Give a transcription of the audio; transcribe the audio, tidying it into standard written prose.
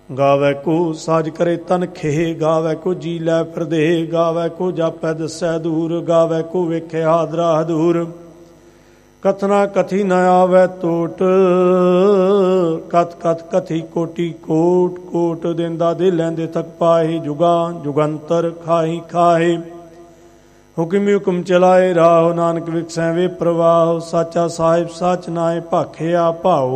ਗਾਵੈ ਕੋ ਸਾਜ ਕਰੇ ਤਨ ਖੇ, ਗਾਵੈ ਕੋ ਜੀ ਲੈ ਫਿਰਦੇ, ਗਾਵੈ ਕੋ ਜਾਪੈ ਦਸੈ ਦੂਰ, ਗਾਵੈ ਕੋ ਵੇਖੇ ਹਾਦਰਾ ਹਦੂਰ। ਕਥਨਾ ਕਥੀ ਨ ਆਵੈ ਟੋਟ, ਕਥ ਕਥ ਕਥੀ ਕੋਟੀ ਕੋਟ, ਕੋਟ ਦੇਂਦਾ ਦੇ ਲੈਂਦੇ ਥਕ ਪਾਏ, ਜੁਗਾ ਜੁਗੰਤਰ ਖਾਹੀ ਖਾਏ। ਹੁਕਮੀ ਹੁਕਮ ਚਲਾਏ ਰਾਹ, ਨਾਨਕ ਵਿਖਸੈ ਵੇ ਪ੍ਰਵਾਹ। ਸਾਚਾ ਸਾਹਿਬ ਸਚ ਨਾਏ ਭਾਖਿਆ ਭਾਉ,